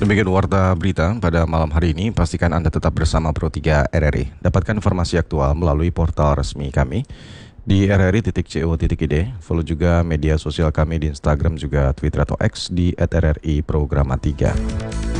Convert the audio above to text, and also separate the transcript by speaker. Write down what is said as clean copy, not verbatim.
Speaker 1: Demikian warta berita pada malam hari ini. Pastikan Anda tetap bersama Pro3 RRI. Dapatkan informasi aktual melalui portal resmi kami di rri.co.id. Follow juga media sosial kami di Instagram juga Twitter atau X di @rri Programa 3.